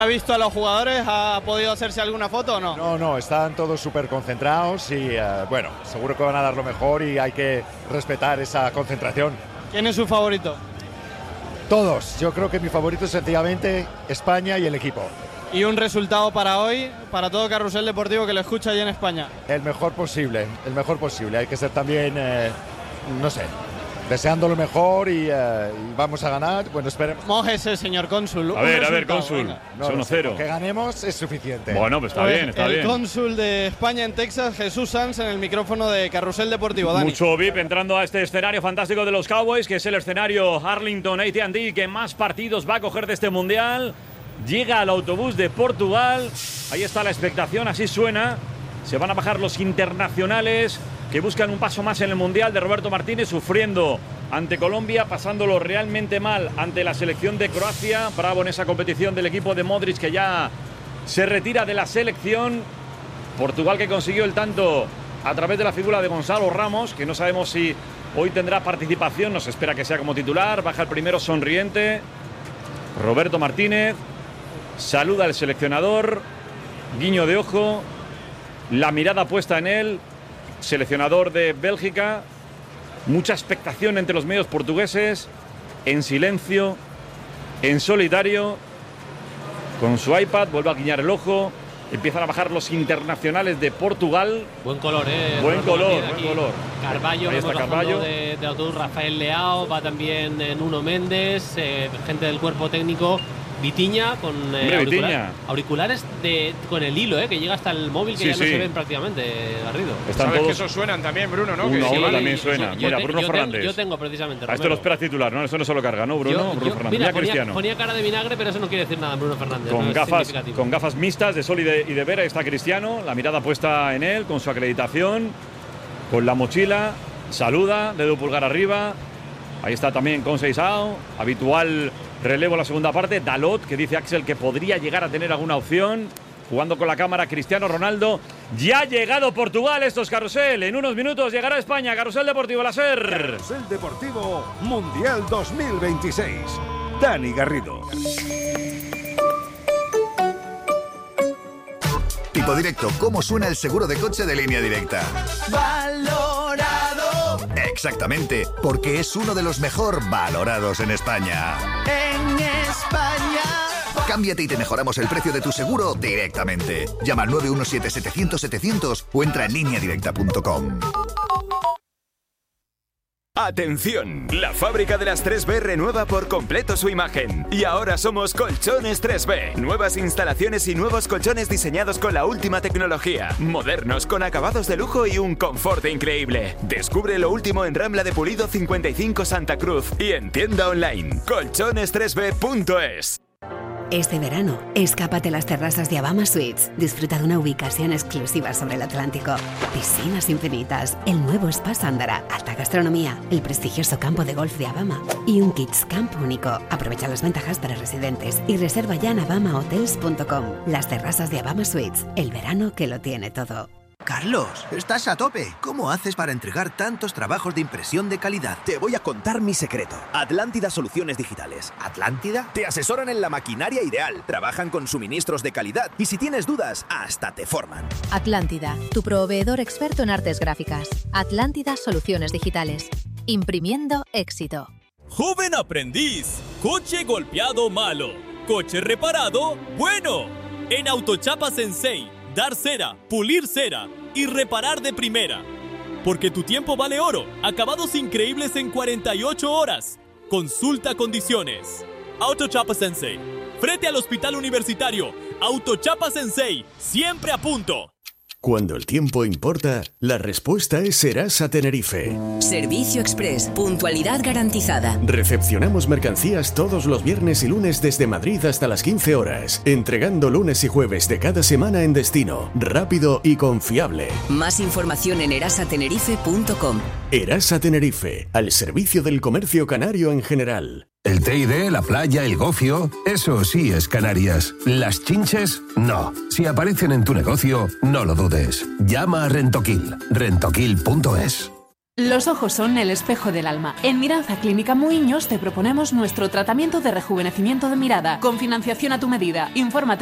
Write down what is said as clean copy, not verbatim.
¿Ha visto a los jugadores? ¿Ha podido hacerse alguna foto o no? No, están todos súper concentrados y bueno, seguro que van a dar lo mejor y hay que respetar esa concentración. ¿Quién es su favorito? Todos. Yo creo que mi favorito es sencillamente España y el equipo. ¿Y un resultado para hoy, para todo Carrusel Deportivo que lo escucha allí en España? El mejor posible. Hay que ser también, no sé, deseando lo mejor y vamos a ganar. Bueno, esperemos. Mójese, señor cónsul. A ver, cónsul. No, 1-0. Que ganemos es suficiente. Bueno, pues está bien. El cónsul de España en Texas, Jesús Sanz, en el micrófono de Carrusel Deportivo. Dani. Mucho VIP entrando a este escenario fantástico de los Cowboys, que es el escenario Arlington AT&T que más partidos va a coger de este Mundial. Llega al autobús de Portugal. Ahí está la expectación, así suena. Se van a bajar los internacionales que buscan un paso más en el Mundial, de Roberto Martínez, sufriendo ante Colombia, pasándolo realmente mal ante la selección de Croacia. Bravo en esa competición del equipo de Modric, que ya se retira de la selección. Portugal, que consiguió el tanto a través de la figura de Gonzalo Ramos, que no sabemos si hoy tendrá participación. Nos espera que sea como titular. Baja el primero sonriente Roberto Martínez. Saluda al seleccionador, guiño de ojo, la mirada puesta en él, seleccionador de Bélgica. Mucha expectación entre los medios portugueses, en silencio, en solitario, con su iPad, vuelve a guiñar el ojo. Empiezan a bajar los internacionales de Portugal. Buen color, Buen color. Carballo, ahí está Carballo. De autobús, Rafael Leao, va también Nuno Méndez, gente del cuerpo técnico. Vitiña con auriculares con el hilo, que llega hasta el móvil, que ya no se ven prácticamente, Garrido. Sabes todos... que esos suenan también, Bruno, ¿no? Uno a uno también suena. Mira, Bruno Fernández. Yo tengo precisamente. A esto lo espera titular, ¿no? Esto no se lo carga, ¿no, Bruno? Bruno Fernández. Mira, Cristiano. Ponía cara de vinagre, pero eso no quiere decir nada, Bruno Fernández. Con gafas mixtas de sol y de vera está Cristiano, la mirada puesta en él, con su acreditación, con la mochila, saluda, dedo pulgar arriba. Ahí está también Conceição, habitual relevo en la segunda parte. Dalot, que dice Axel que podría llegar a tener alguna opción. Jugando con la cámara Cristiano Ronaldo. Ya ha llegado Portugal, esto es Carrusel. En unos minutos llegará España. Carrusel Deportivo, la SER. Carrusel Deportivo Mundial 2026. Dani Garrido. Tipo Directo, ¿cómo suena el seguro de coche de Línea Directa? Valorado. Exactamente, porque es uno de los mejor valorados en España. En España. Cámbiate y te mejoramos el precio de tu seguro directamente. Llama al 917-700-700 o entra en lineadirecta.com. ¡Atención! La fábrica de las 3B renueva por completo su imagen. Y ahora somos Colchones 3B. Nuevas instalaciones y nuevos colchones diseñados con la última tecnología. Modernos, con acabados de lujo y un confort increíble. Descubre lo último en Rambla de Pulido 55 Santa Cruz y en tienda online colchones3b.es. Este verano, escápate a las terrazas de Abama Suites. Disfruta de una ubicación exclusiva sobre el Atlántico. Piscinas infinitas, el nuevo Spa Sándara, alta gastronomía, el prestigioso campo de golf de Abama y un Kids Camp único. Aprovecha las ventajas para residentes y reserva ya en abamahotels.com. Las terrazas de Abama Suites, el verano que lo tiene todo. Carlos, estás a tope. ¿Cómo haces para entregar tantos trabajos de impresión de calidad? Te voy a contar mi secreto. Atlántida Soluciones Digitales. ¿Atlántida? Te asesoran en la maquinaria ideal, trabajan con suministros de calidad y si tienes dudas, hasta te forman. Atlántida, tu proveedor experto en artes gráficas. Atlántida Soluciones Digitales. Imprimiendo éxito. Joven aprendiz, coche golpeado malo, coche reparado bueno. En Autochapa Sensei. Dar cera, pulir cera y reparar de primera. Porque tu tiempo vale oro. Acabados increíbles en 48 horas. Consulta condiciones. Autochapa Sensei. Frente al Hospital Universitario. Autochapa Sensei. Siempre a punto. Cuando el tiempo importa, la respuesta es Serasa Tenerife. Servicio Express, puntualidad garantizada. Recepcionamos mercancías todos los viernes y lunes desde Madrid hasta las 15 horas, entregando lunes y jueves de cada semana en destino, rápido y confiable. Más información en erasatenerife.com. Erasa Tenerife, al servicio del comercio canario en general. El TID, la playa, el gofio, eso sí es Canarias. Las chinches, no. Si aparecen en tu negocio, no lo dudes. Llama a Rentoquil, rentoquil.es. Los ojos son el espejo del alma. En Miranza Clínica Muiños te proponemos nuestro tratamiento de rejuvenecimiento de mirada, con financiación a tu medida. Infórmate